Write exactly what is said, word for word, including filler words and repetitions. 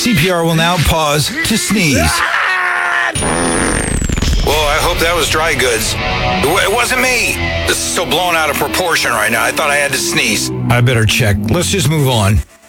C P R will now pause to sneeze. Well, I hope that was dry goods. It wasn't me. This is so blown out of proportion right now. I thought I had to sneeze. I better check. Let's just move on.